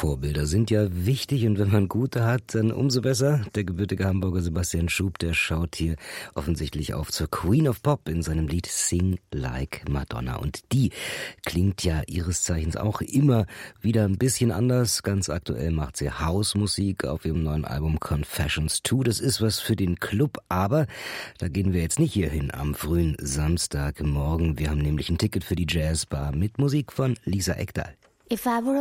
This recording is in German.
Vorbilder sind ja wichtig und wenn man gute hat, dann umso besser. Der gebürtige Hamburger Sebastian Schub, der schaut hier offensichtlich auf zur Queen of Pop in seinem Lied Sing Like Madonna. Und die klingt ja ihres Zeichens auch immer wieder ein bisschen anders. Ganz aktuell macht sie Hausmusik auf ihrem neuen Album Confessions 2. Das ist was für den Club, aber da gehen wir jetzt nicht hier hin am frühen Samstagmorgen. Wir haben nämlich ein Ticket für die Jazzbar mit Musik von Lisa Ekdahl. If I were